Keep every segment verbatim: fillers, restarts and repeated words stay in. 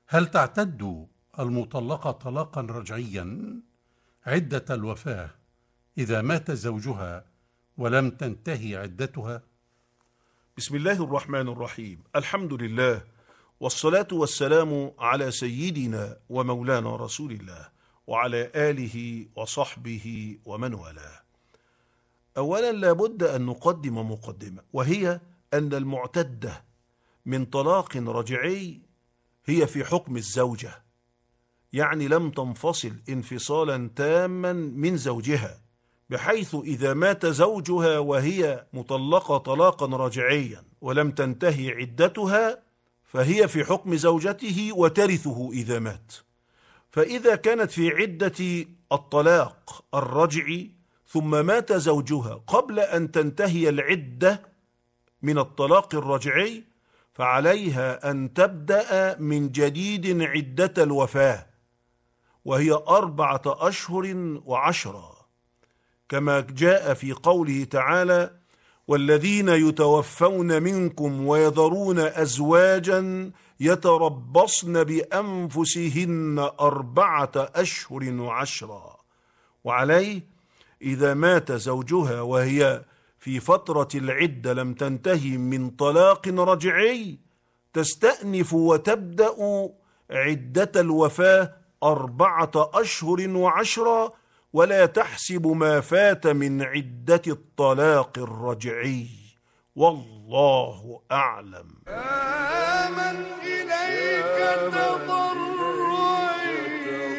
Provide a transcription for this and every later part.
هل تعتد المطلقة طلاقا رجعيا عدة الوفاة إذا مات زوجها ولم تنتهي عدتها؟ بسم الله الرحمن الرحيم. الحمد لله، والصلاة والسلام على سيدنا ومولانا رسول الله وعلى آله وصحبه ومن والاه. أولا لابد أن نقدم مقدمة، وهي أن المعتدة من طلاق رجعي هي في حكم الزوجة، يعني لم تنفصل انفصالا تاما من زوجها، بحيث إذا مات زوجها وهي مطلقة طلاقا رجعيا ولم تنتهي عدتها فهي في حكم زوجته وترثه إذا مات. فإذا كانت في عدة الطلاق الرجعي ثم مات زوجها قبل أن تنتهي العدة من الطلاق الرجعي فعليها أن تبدأ من جديد عدة الوفاة، وهي أربعة أشهر وعشرة، كما جاء في قوله تعالى: والذين يتوفون منكم ويذرون أزواجا يتربصن بأنفسهن أربعة أشهر وعشرة. وعليه إذا مات زوجها وهي في فترة العدة لم تنتهي من طلاق رجعي تستأنف وتبدأ عدة الوفاة أربعة أشهر وعشرة، ولا تحسب ما فات من عدة الطلاق الرجعي. والله أعلم. آمن إليك تضرعي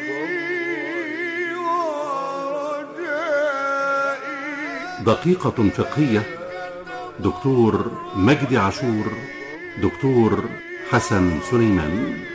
ورجائي. دقيقة فقهية، دكتور مجدي عاشور، دكتور حسن سليمان.